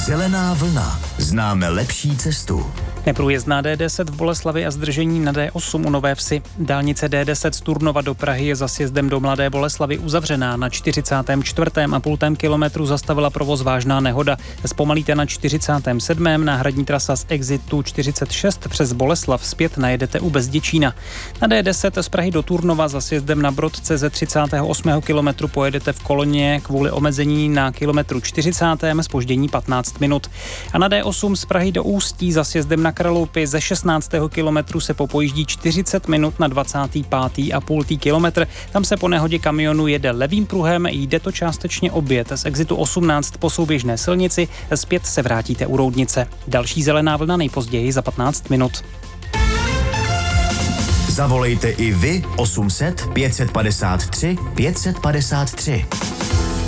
Zelená vlna. Známe lepší cestu. Neprůjezdná D10 v Boleslavi a zdržení na D8 u Nové Vsi. Dálnice D10 z Turnova do Prahy je za sjezdem do Mladé Boleslavi uzavřená. Na 44,5 kilometru zastavila provoz vážná nehoda. Zpomalíte na 47. Náhradní trasa z exitu 46 přes Boleslav zpět najedete u Bezděčína. Na D10 z Prahy do Turnova za sjezdem na Brodce ze 38. kilometru pojedete v koloně kvůli omezení na kilometru 40. zpoždění 15 minut. A na D8 z Prahy do Ústí za sjezdem na Kraloupy ze 16. kilometru se popojíždí 40 minut na 25,5 kilometr. Tam se po nehodě kamionu jede levým pruhem, jde to částečně obět. Z exitu 18 po souběžné silnici zpět se vrátíte u Roudnice. Další zelená vlna nejpozději za 15 minut. Zavolejte i vy 800 553 553.